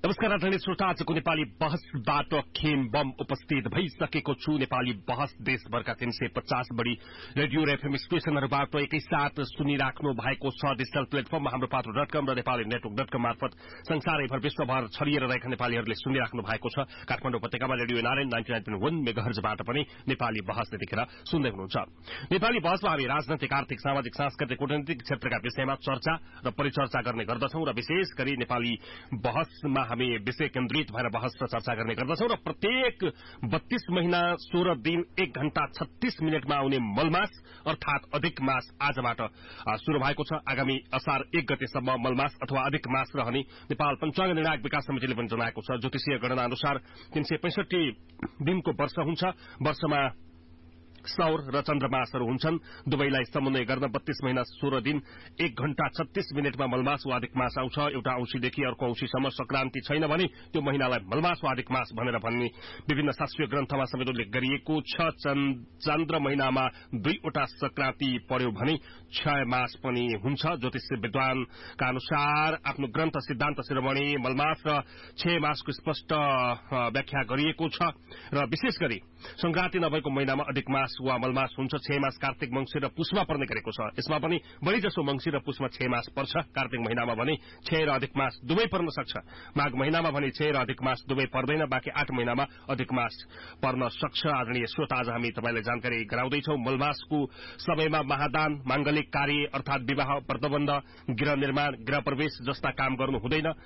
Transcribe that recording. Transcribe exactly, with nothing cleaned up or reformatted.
नमस्कार आदरणीय श्रोता, आजको नेपाली बहसबाट खेम बम उपस्थित भइसकेको छु। नेपाली बहस देशभरका तीन सय पचास बढ़ी रेडियो र एफएम स्टेशनहरूबाट एकैसाथ सुनिराख्नु भएको छ। डिजिटल प्लेटफर्ममा हाम्रो पात्रो डट कम र नेपाली नेटवर्क डट कम मार्फत संसारैभर विश्वभर छरिएर रहेका नेपालीहरूले सुनिराख्नु भएको छ। काठमाडौँ उपत्यकामा radio Narayan ninety nine point वन मेगाहर्जबाट पनि नेपाली बहस यतिखेर सुन्दै हुनुहुन्छ। नेपाली बहसमा हामी राजनैतिक, आर्थिक, सामाजिक, सांस्कृतिक, कूटनीतिक क्षेत्रका विषयमा चर्चा र परिचर्चा गर्ने गर्दछौं र विशेष गरी नेपाली बहसमा हामी विषय केन्द्रित भएर बहस र चर्चा गर्ने गर्दछौं र प्रत्येक बत्तीस महिना सोह्र दिन एक घण्टा छत्तीस मिनटमा आउने मलमास अर्थात अधिक मास आजबाट शुरू भएको छ। आगामी असार एक गतेसम्म मलमास अथवा अधिक मास रहने नेपाल पञ्चाङ्ग निर्णायक विकास समितिले पनि जनाएको छ। ज्योतिषीय गणना अनुसार तीन सय पैंसठी दिनको वर्ष हुन्छ। वर्षमा सौर र चन्द्रमासहरू हुन्छन्। दुवैलाई समन्वय गर्न बत्तीस महिना सोह्र दिन एक घण्टा छत्तीस मिनटमा मलमास वा अधिक मास आउँछ। एउटा औँसीदेखि अर्को औँसीसम्म संक्रान्ति छैन भने त्यो महिनालाई मलमास वा अधिक मास भनेर भन्ने विभिन्न शास्त्रीय ग्रन्थमा समेत उल्लेख गरिएको छ। चन्द्र महिनामा दुईवटा संक्रान्ति पर्यो भने क्षय मास पनि हुन्छ। ज्योतिष विद्वानका अनुसार आफ्नो ग्रन्थ सिद्धान्त शिरोमणि मलमास र क्षय मासको स्पष्ट व्याख्या गरिएको छ र विशेष गरी संक्रान्ति नभएको महिनामा अधिक मास वा मलमास हुन्छ। क्षय मास कार्तिक मंसिर र पुषमा पर्ने गरेको छ। यसमा पनि बढी जसो मंसिर र पुषमा क्षय मास पर्छ। कार्तिक महिनामा भने क्षय र अधिक मास दुवै पर्न सक्छ। माघ महिनामा भने क्षय र अधिक मास दुवै पर्दैन। बाँकी आठ महिनामा अधिक मास पर्न सक्छ। आदरणीय श्रोता, आज हामी तपाईलाई जानकारी गराउँदैछौं। मलमासको समयमा महादान, मांगलिक कार्य अर्थात विवाह, व्रतबन्ध, गृह निर्माण, गृह प्रवेश जस्ता काम गर्नु हुँदैन।